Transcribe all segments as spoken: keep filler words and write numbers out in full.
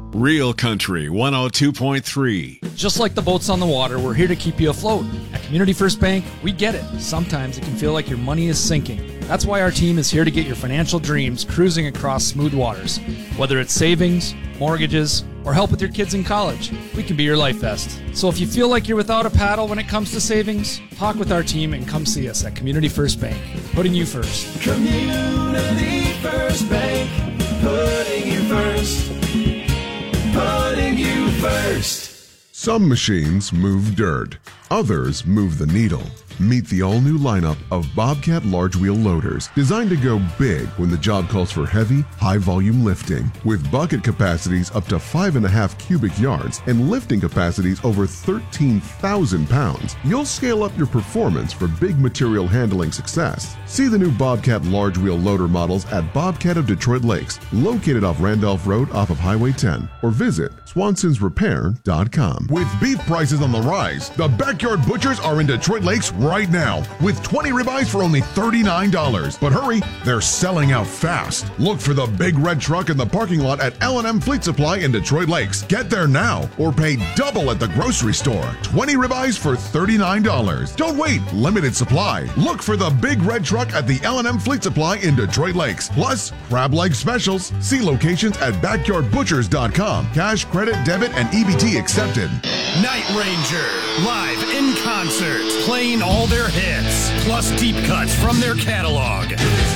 Real Country one oh two point three. Just like the boats on the water, we're here to keep you afloat. At Community First Bank, we get it. Sometimes it can feel like your money is sinking. That's why our team is here to get your financial dreams cruising across smooth waters. Whether it's savings, mortgages, or help with your kids in college, we can be your life vest. So if you feel like you're without a paddle when it comes to savings, talk with our team and come see us at Community First Bank, putting you first. Community First Bank, putting you first. Putting you first. Some machines move dirt. Others move the needle. Meet the all-new lineup of Bobcat large wheel loaders, designed to go big when the job calls for heavy, high-volume lifting. With bucket capacities up to five and a half cubic yards and lifting capacities over thirteen thousand pounds, you'll scale up your performance for big material handling success. See the new Bobcat large wheel loader models at Bobcat of Detroit Lakes, located off Randolph Road off of Highway ten, or visit swansons repair dot com. With beef prices on the rise, the Backyard Butchers are in Detroit Lakes right now with twenty ribeyes for only thirty-nine dollars. But hurry, they're selling out fast. Look for the big red truck in the parking lot at L and M Fleet Supply in Detroit Lakes. Get there now or pay double at the grocery store. twenty ribeyes for thirty-nine dollars. Don't wait, limited supply. Look for the big red truck at the L and M Fleet Supply in Detroit Lakes. Plus, crab leg specials. See locations at backyard butchers dot com. Cash, credit, debit, and E B T accepted. Night Ranger, live in concert, playing all their hits, plus deep cuts from their catalog.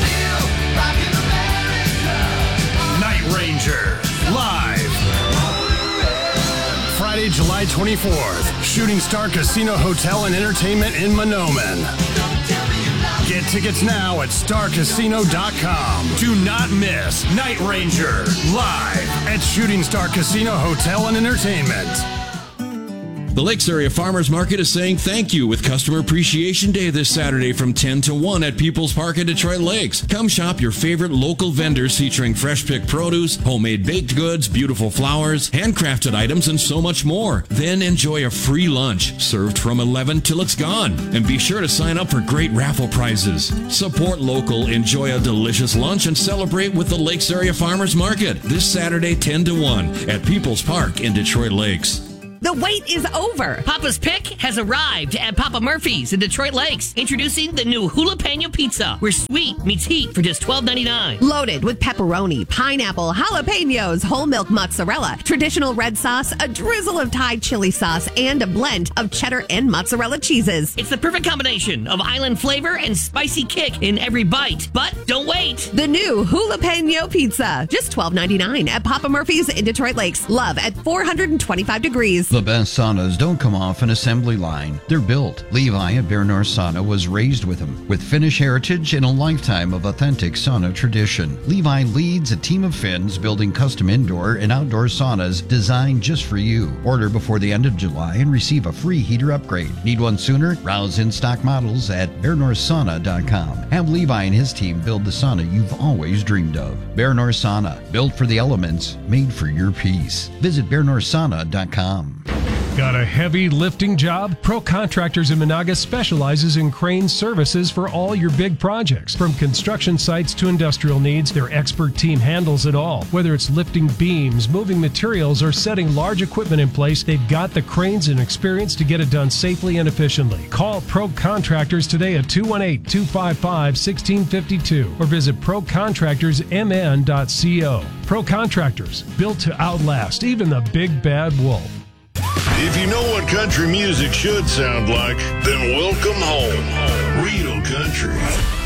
Night Ranger, live. Friday, July twenty-fourth, Shooting Star Casino Hotel and Entertainment in Mahnomen. Get tickets now at star casino dot com. Do not miss Night Ranger, live at Shooting Star Casino Hotel and Entertainment. The Lakes Area Farmers Market is saying thank you with Customer Appreciation Day this Saturday from ten to one at People's Park in Detroit Lakes. Come shop your favorite local vendors featuring fresh picked produce, homemade baked goods, beautiful flowers, handcrafted items, and so much more. Then enjoy a free lunch served from eleven till it's gone. And be sure to sign up for great raffle prizes. Support local, enjoy a delicious lunch, and celebrate with the Lakes Area Farmers Market this Saturday ten to one at People's Park in Detroit Lakes. The wait is over. Papa's Pick has arrived at Papa Murphy's in Detroit Lakes. Introducing the new Jalapeno Pizza, where sweet meets heat for just twelve ninety-nine. Loaded with pepperoni, pineapple, jalapenos, whole milk mozzarella, traditional red sauce, a drizzle of Thai chili sauce, and a blend of cheddar and mozzarella cheeses. It's the perfect combination of island flavor and spicy kick in every bite. But don't wait. The new Jalapeno Pizza, just twelve ninety-nine at Papa Murphy's in Detroit Lakes. Love at four hundred twenty-five degrees. The best saunas don't come off an assembly line. They're built. Levi at Bear North Sauna was raised with them, with Finnish heritage and a lifetime of authentic sauna tradition. Levi leads a team of Finns building custom indoor and outdoor saunas designed just for you. Order before the end of July and receive a free heater upgrade. Need one sooner? Browse in-stock models at bear north sauna dot com. Have Levi and his team build the sauna you've always dreamed of. Bear North Sauna, built for the elements, made for your peace. Visit bear north sauna dot com. Got a heavy lifting job? Pro Contractors in Monaga specializes in crane services for all your big projects. From construction sites to industrial needs, their expert team handles it all. Whether it's lifting beams, moving materials, or setting large equipment in place, they've got the cranes and experience to get it done safely and efficiently. Call Pro Contractors today at two one eight, two five five, one six five two or visit pro contractors m n dot co. Pro Contractors, built to outlast even the big bad wolf. If you know what country music should sound like, then welcome home. Real country.